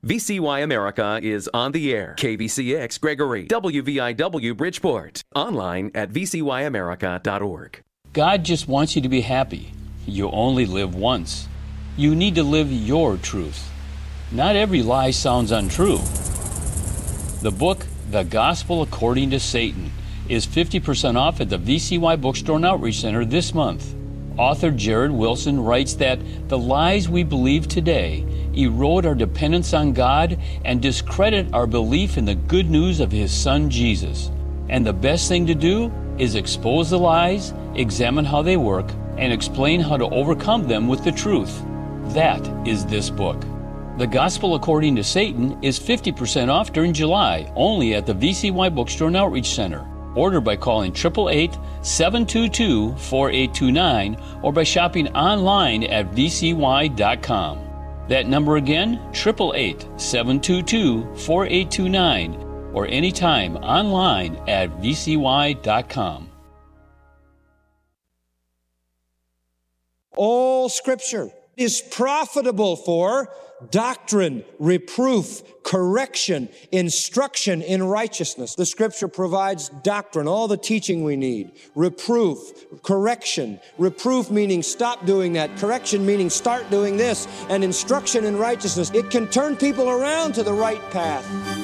VCY America is on the air. KBCX Gregory, WVIW Bridgeport. Online at vcyamerica.org. God just wants you to be happy. You only live once. You need to live your truth. Not every lie sounds untrue. The book, The Gospel According to Satan, is 50% off at the VCY Bookstore and Outreach Center this month. Author Jared Wilson writes that the lies we believe today erode our dependence on God and discredit our belief in the good news of His Son Jesus. And the best thing to do is expose the lies, examine how they work, and explain how to overcome them with the truth. That is this book. The Gospel According to Satan is 50% off during July, only at the VCY Bookstore and Outreach Center. Order by calling 888-722-4829 or by shopping online at vcy.com. That number again, 888-722-4829 or anytime online at vcy.com. All Scripture is profitable for doctrine, reproof, correction, instruction in righteousness. The Scripture provides doctrine, all the teaching we need. Reproof, correction. Reproof meaning stop doing that. Correction meaning start doing this. And instruction in righteousness. It can turn people around to the right path.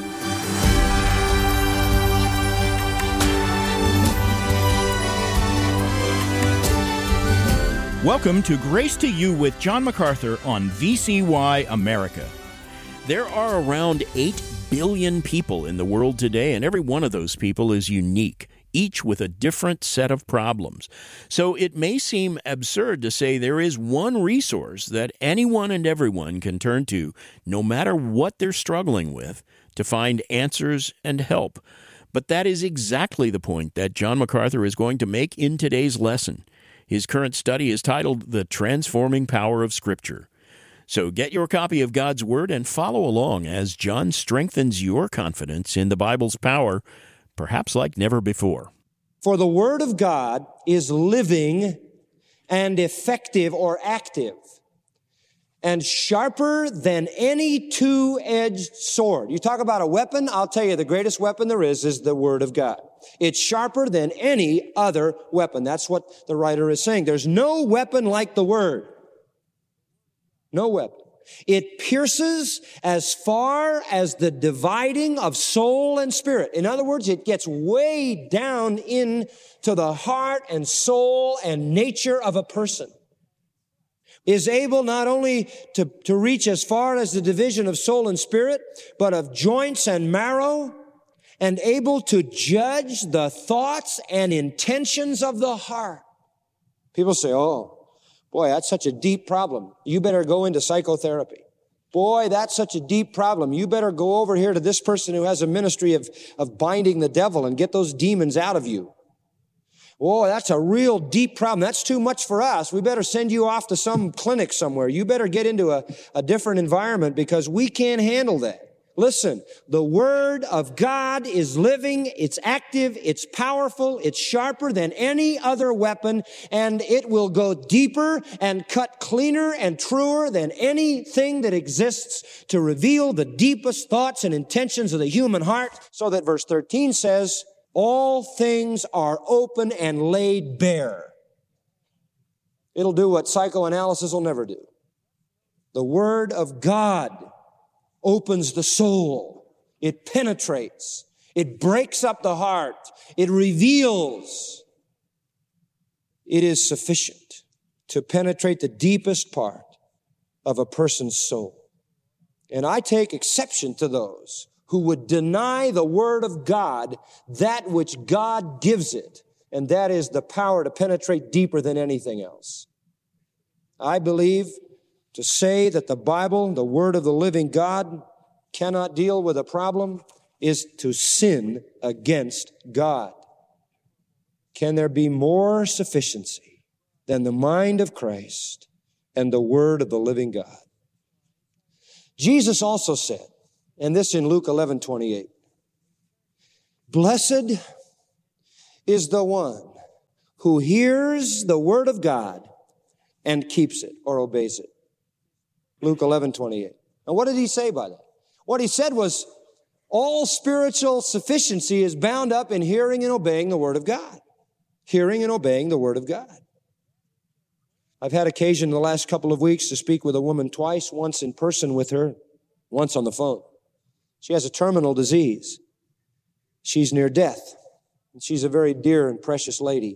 Welcome to Grace to You with John MacArthur on VCY America. There are around 8 billion people in the world today, and every one of those people is unique, each with a different set of problems. So it may seem absurd to say there is one resource that anyone and everyone can turn to, no matter what they're struggling with, to find answers and help. But that is exactly the point that John MacArthur is going to make in today's lesson. His current study is titled The Transforming Power of Scripture. So get your copy of God's Word and follow along as John strengthens your confidence in the Bible's power, perhaps like never before. For the Word of God is living and effective or active and sharper than any two-edged sword. You talk about a weapon, I'll tell you the greatest weapon there is the Word of God. It's sharper than any other weapon. That's what the writer is saying. There's no weapon like the Word. No weapon. It pierces as far as the dividing of soul and spirit. In other words, it gets way down into the heart and soul and nature of a person. Is able not only to reach as far as the division of soul and spirit, but of joints and marrow, and able to judge the thoughts and intentions of the heart. People say, oh, boy, that's such a deep problem. You better go into psychotherapy. Boy, that's such a deep problem. You better go over here to this person who has a ministry of binding the devil and get those demons out of you. Oh, that's a real deep problem. That's too much for us. We better send you off to some clinic somewhere. You better get into a different environment because we can't handle that. Listen, the Word of God is living, it's active, it's powerful, it's sharper than any other weapon, and it will go deeper and cut cleaner and truer than anything that exists to reveal the deepest thoughts and intentions of the human heart. So that verse 13 says, all things are open and laid bare. It'll do what psychoanalysis will never do. The Word of God opens the soul. It penetrates. It breaks up the heart. It reveals. It is sufficient to penetrate the deepest part of a person's soul. And I take exception to those who would deny the Word of God that which God gives it, and that is the power to penetrate deeper than anything else. I believe to say that the Bible, the Word of the living God, cannot deal with a problem is to sin against God. Can there be more sufficiency than the mind of Christ and the Word of the living God? Jesus also said, and this in Luke 11:28, blessed is the one who hears the Word of God and keeps it or obeys it. Luke 11:28. Now what did he say by that? What he said was, all spiritual sufficiency is bound up in hearing and obeying the Word of God. Hearing and obeying the Word of God. I've had occasion in the last couple of weeks to speak with a woman twice, once in person with her, once on the phone. She has a terminal disease. She's near death. And she's a very dear and precious lady.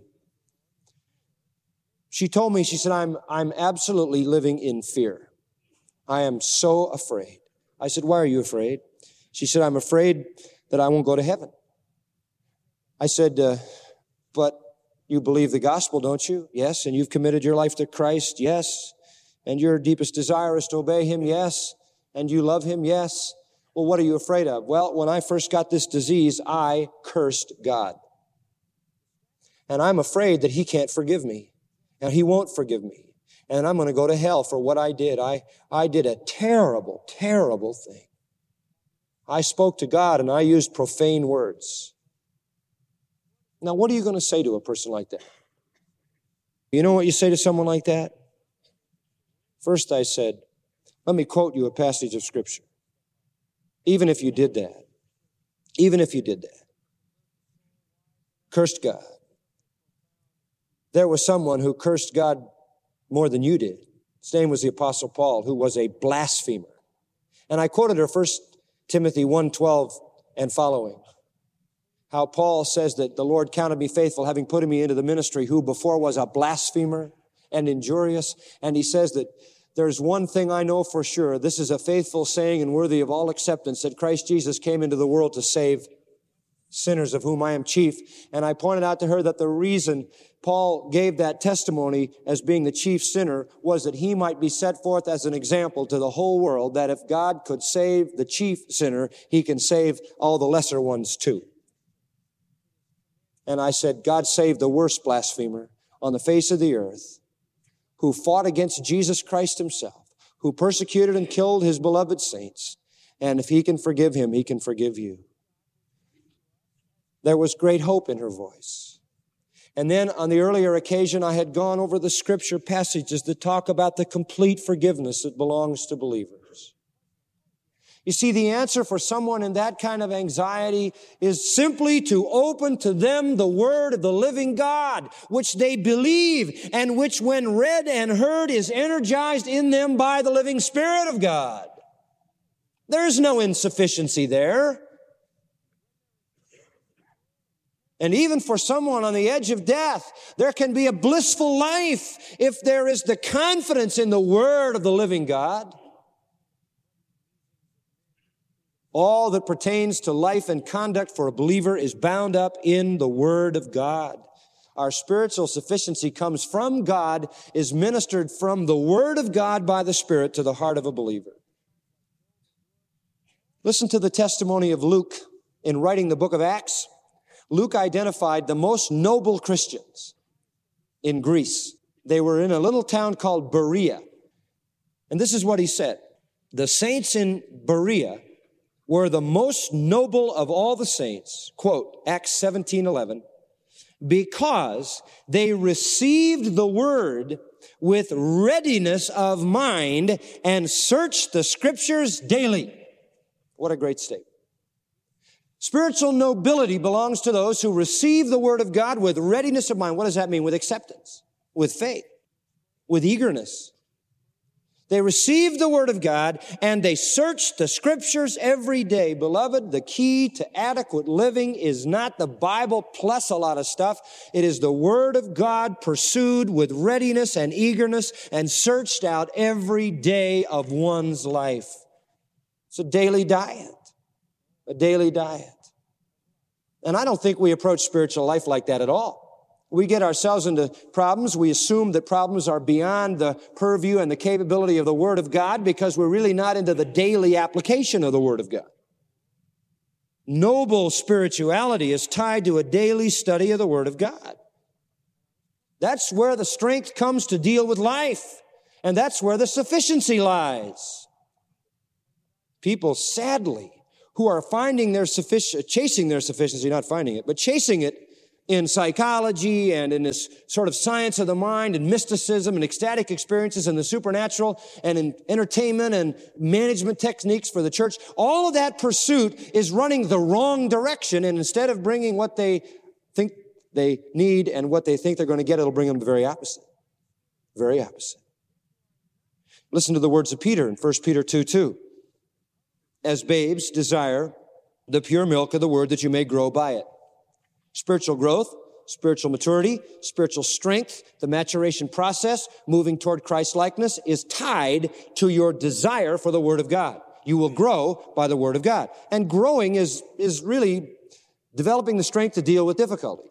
She told me, she said, I'm absolutely living in fear. I am so afraid. I said, why are you afraid? She said, I'm afraid that I won't go to heaven. I said, but you believe the gospel, don't you? Yes. And you've committed your life to Christ? Yes. And your deepest desire is to obey Him? Yes. And you love Him? Yes. Well, what are you afraid of? Well, when I first got this disease, I cursed God. And I'm afraid that He can't forgive me. And He won't forgive me. And I'm going to go to hell for what I did. I did a terrible, terrible thing. I spoke to God and I used profane words. Now, what are you going to say to a person like that? You know what you say to someone like that? First, I said, let me quote you a passage of Scripture. Even if you did that, cursed God. There was someone who cursed God more than you did. His name was the Apostle Paul, who was a blasphemer. And I quoted her 1 Timothy 1:12 and following. How Paul says that the Lord counted me faithful, having put me into the ministry, who before was a blasphemer and injurious. And he says that there's one thing I know for sure. This is a faithful saying and worthy of all acceptance, that Christ Jesus came into the world to save sinners, of whom I am chief. And I pointed out to her that the reason Paul gave that testimony as being the chief sinner was that he might be set forth as an example to the whole world, that if God could save the chief sinner, He can save all the lesser ones too. And I said, God saved the worst blasphemer on the face of the earth, who fought against Jesus Christ Himself, who persecuted and killed His beloved saints. And if He can forgive him, He can forgive you. There was great hope in her voice. And then on the earlier occasion, I had gone over the Scripture passages that talk about the complete forgiveness that belongs to believers. You see, the answer for someone in that kind of anxiety is simply to open to them the Word of the living God, which they believe and which, when read and heard, is energized in them by the living Spirit of God. There's no insufficiency there. And even for someone on the edge of death, there can be a blissful life if there is the confidence in the Word of the living God. All that pertains to life and conduct for a believer is bound up in the Word of God. Our spiritual sufficiency comes from God, is ministered from the Word of God by the Spirit to the heart of a believer. Listen to the testimony of Luke in writing the book of Acts. Luke identified the most noble Christians in Greece. They were in a little town called Berea. And this is what he said. The saints in Berea were the most noble of all the saints, quote, Acts 17:11, because they received the word with readiness of mind and searched the Scriptures daily. What a great statement. Spiritual nobility belongs to those who receive the Word of God with readiness of mind. What does that mean? With acceptance, with faith, with eagerness. They receive the Word of God and they search the Scriptures every day. Beloved, the key to adequate living is not the Bible plus a lot of stuff. It is the Word of God pursued with readiness and eagerness and searched out every day of one's life. It's a daily diet. A daily diet. And I don't think we approach spiritual life like that at all. We get ourselves into problems. We assume that problems are beyond the purview and the capability of the Word of God because we're really not into the daily application of the Word of God. Noble spirituality is tied to a daily study of the Word of God. That's where the strength comes to deal with life. And that's where the sufficiency lies. People, sadly, who are finding their chasing their sufficiency, not finding it, but chasing it in psychology and in this sort of science of the mind and mysticism and ecstatic experiences and the supernatural and in entertainment and management techniques for the church. All of that pursuit is running the wrong direction, and instead of bringing what they think they need and what they think they're going to get, it'll bring them the very opposite. Very opposite. Listen to the words of Peter in 1 Peter 2:2. As babes, desire the pure milk of the word that you may grow by it. Spiritual growth, spiritual maturity, spiritual strength, the maturation process, moving toward Christ-likeness is tied to your desire for the Word of God. You will grow by the Word of God. And growing is really developing the strength to deal with difficulty.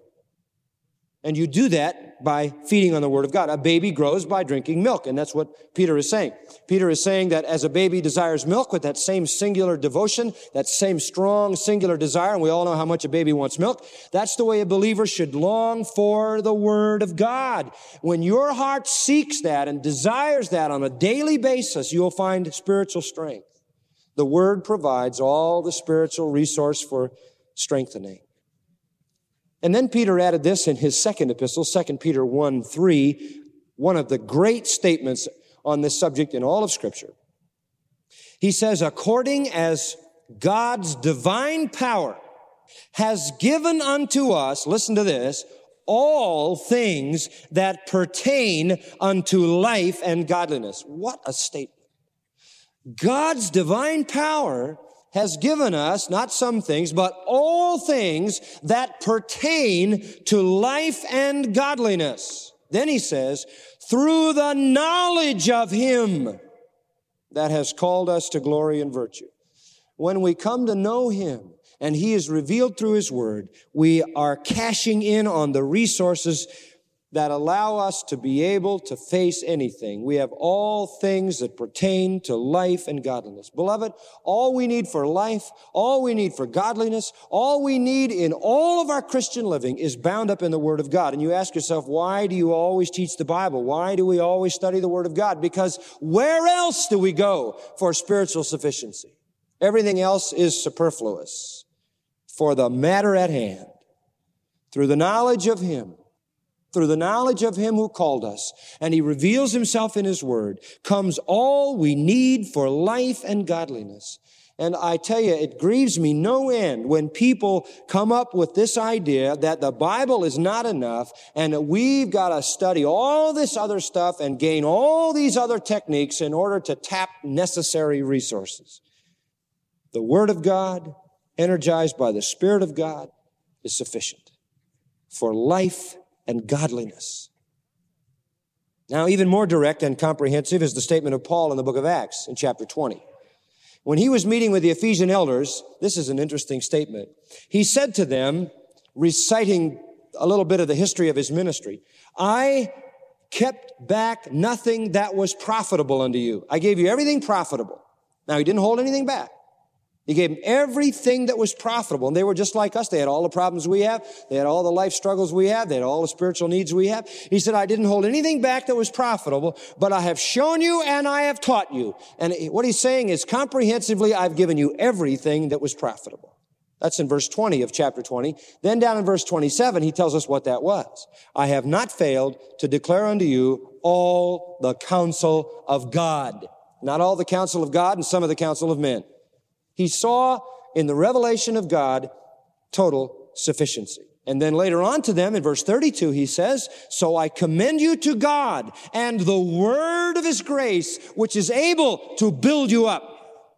And you do that by feeding on the Word of God. A baby grows by drinking milk, and that's what Peter is saying. Peter is saying that as a baby desires milk with that same singular devotion, that same strong singular desire, and we all know how much a baby wants milk, that's the way a believer should long for the Word of God. When your heart seeks that and desires that on a daily basis, you'll find spiritual strength. The Word provides all the spiritual resource for strengthening. And then Peter added this in his second epistle, 2 Peter 1:3, one of the great statements on this subject in all of Scripture. He says, according as God's divine power has given unto us, listen to this, all things that pertain unto life and godliness. What a statement. God's divine power has given us, not some things, but all things that pertain to life and godliness. Then he says, through the knowledge of Him that has called us to glory and virtue. When we come to know Him and He is revealed through His Word, we are cashing in on the resources that allow us to be able to face anything. We have all things that pertain to life and godliness. Beloved, all we need for life, all we need for godliness, all we need in all of our Christian living is bound up in the Word of God. And you ask yourself, why do you always teach the Bible? Why do we always study the Word of God? Because where else do we go for spiritual sufficiency? Everything else is superfluous. For the matter at hand, through the knowledge of Him, through the knowledge of Him who called us, and He reveals Himself in His Word, comes all we need for life and godliness. And I tell you, it grieves me no end when people come up with this idea that the Bible is not enough and that we've got to study all this other stuff and gain all these other techniques in order to tap necessary resources. The Word of God, energized by the Spirit of God, is sufficient for life and godliness. Now, even more direct and comprehensive is the statement of Paul in the book of Acts in chapter 20. When he was meeting with the Ephesian elders, this is an interesting statement. He said to them, reciting a little bit of the history of his ministry, I kept back nothing that was profitable unto you. I gave you everything profitable. Now, he didn't hold anything back. He gave them everything that was profitable. And they were just like us. They had all the problems we have. They had all the life struggles we have. They had all the spiritual needs we have. He said, I didn't hold anything back that was profitable, but I have shown you and I have taught you. And what he's saying is comprehensively, I've given you everything that was profitable. That's in verse 20 of chapter 20. Then down in verse 27, he tells us what that was. I have not failed to declare unto you all the counsel of God. Not all the counsel of God and some of the counsel of men. He saw in the revelation of God total sufficiency. And then later on to them in verse 32, he says, so I commend you to God and the word of His grace, which is able to build you up.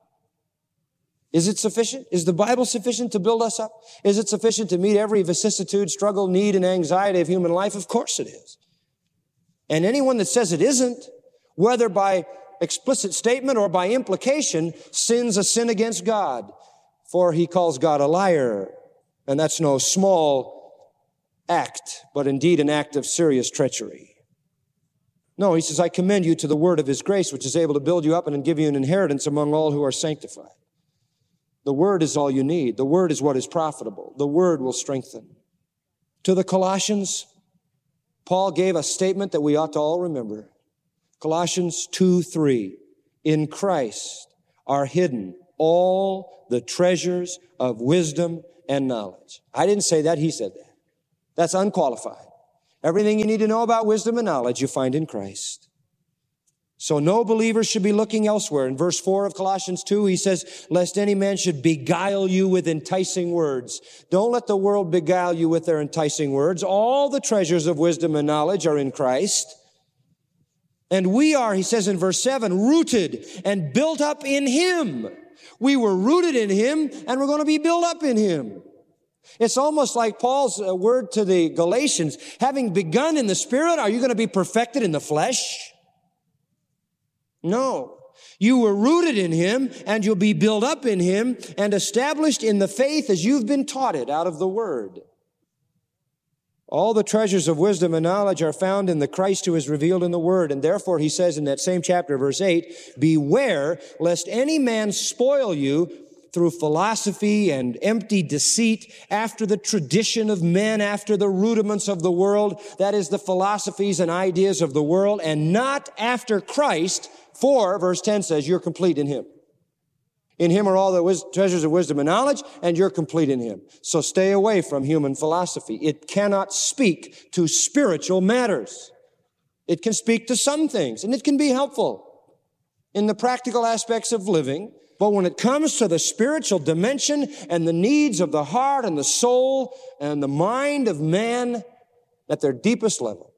Is it sufficient? Is the Bible sufficient to build us up? Is it sufficient to meet every vicissitude, struggle, need, and anxiety of human life? Of course it is. And anyone that says it isn't, whether by explicit statement or by implication, sins a sin against God. For he calls God a liar. And that's no small act, but indeed an act of serious treachery. No, he says, I commend you to the word of His grace, which is able to build you up and give you an inheritance among all who are sanctified. The word is all you need. The word is what is profitable. The word will strengthen. To the Colossians, Paul gave a statement that we ought to all remember. Colossians 2:3, in Christ are hidden all the treasures of wisdom and knowledge. I didn't say that, he said that. That's unqualified. Everything you need to know about wisdom and knowledge you find in Christ. So no believer should be looking elsewhere. In verse 4 of Colossians 2, he says, lest any man should beguile you with enticing words. Don't let the world beguile you with their enticing words. All the treasures of wisdom and knowledge are in Christ. And we are, he says in verse 7, rooted and built up in Him. We were rooted in Him, and we're going to be built up in Him. It's almost like Paul's word to the Galatians, having begun in the Spirit, are you going to be perfected in the flesh? No. You were rooted in Him, and you'll be built up in Him and established in the faith as you've been taught it out of the Word. All the treasures of wisdom and knowledge are found in the Christ who is revealed in the Word. And therefore, he says in that same chapter, verse 8, beware lest any man spoil you through philosophy and empty deceit, after the tradition of men, after the rudiments of the world, that is the philosophies and ideas of the world, and not after Christ, for, verse 10 says, you're complete in Him. In Him are all the treasures of wisdom and knowledge, and you're complete in Him. So stay away from human philosophy. It cannot speak to spiritual matters. It can speak to some things, and it can be helpful in the practical aspects of living. But when it comes to the spiritual dimension and the needs of the heart and the soul and the mind of man at their deepest level,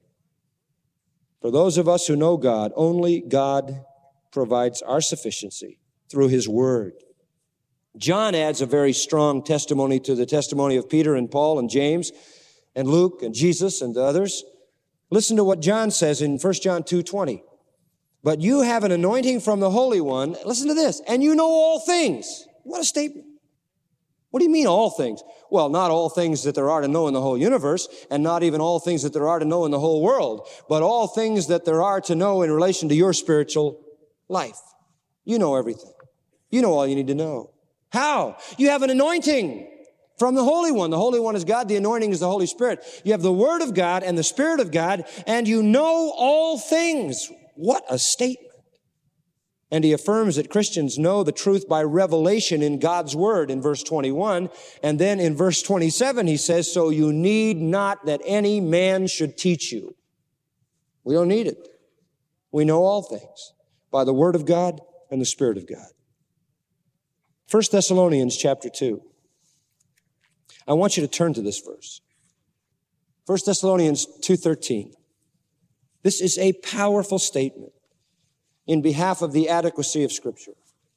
for those of us who know God, only God provides our sufficiency through His Word. John adds a very strong testimony to the testimony of Peter and Paul and James and Luke and Jesus and the others. Listen to what John says in 1 John 2:20. But you have an anointing from the Holy One. Listen to this. And you know all things. What a statement. What do you mean all things? Well, not all things that there are to know in the whole universe, and not even all things that there are to know in the whole world, but all things that there are to know in relation to your spiritual life. You know everything. You know all you need to know. How? You have an anointing from the Holy One. The Holy One is God. The anointing is the Holy Spirit. You have the Word of God and the Spirit of God, and you know all things. What a statement. And he affirms that Christians know the truth by revelation in God's Word in verse 21. And then in verse 27, he says, so you need not that any man should teach you. We don't need it. We know all things by the Word of God and the Spirit of God. 1 Thessalonians chapter 2. I want you to turn to this verse. 1 Thessalonians 2:13. This is a powerful statement in behalf of the adequacy of Scripture.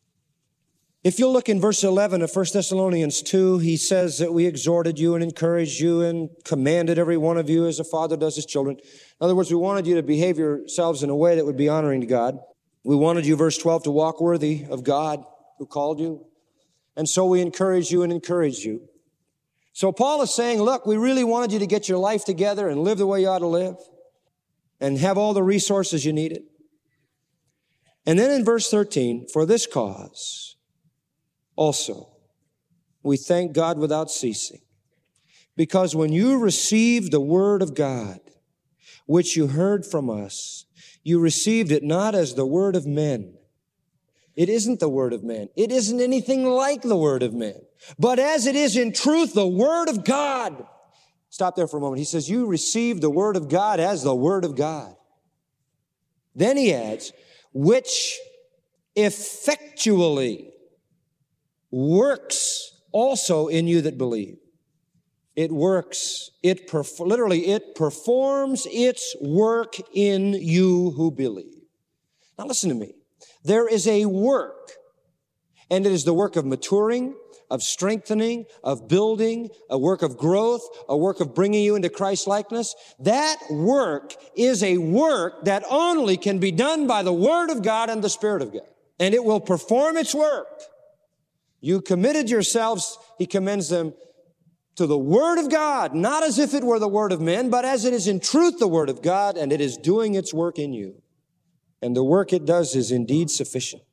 If you'll look in verse 11 of 1 Thessalonians 2, he says that we exhorted you and encouraged you and commanded every one of you as a father does his children. In other words, we wanted you to behave yourselves in a way that would be honoring to God. We wanted you, verse 12, to walk worthy of God who called you. And so we encouraged you and encouraged you. So Paul is saying, look, we really wanted you to get your life together and live the way you ought to live and have all the resources you needed. And then in verse 13, for this cause also we thank God without ceasing, because when you received the word of God, which you heard from us, you received it not as the word of men. It isn't the word of man. It isn't anything like the word of man. But as it is in truth, the word of God. Stop there for a moment. He says, you received the word of God as the word of God. Then he adds, which effectually works also in you that believe. It works. It performs its work in you who believe. Now listen to me. There is a work, and it is the work of maturing, of strengthening, of building, a work of growth, a work of bringing you into Christ-likeness. That work is a work that only can be done by the Word of God and the Spirit of God. And it will perform its work. You committed yourselves, he commends them, to the Word of God, not as if it were the word of men, but as it is in truth the Word of God, and it is doing its work in you. And the work it does is indeed sufficient.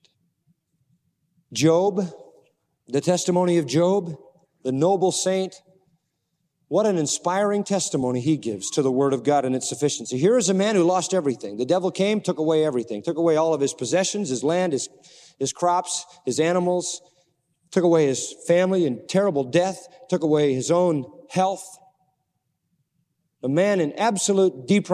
Job, the testimony of Job, the noble saint, what an inspiring testimony he gives to the Word of God and its sufficiency. Here is a man who lost everything. The devil came, took away everything, took away all of his possessions, his land, his crops, his animals, took away his family in terrible death, took away his own health. a man in absolute depravity.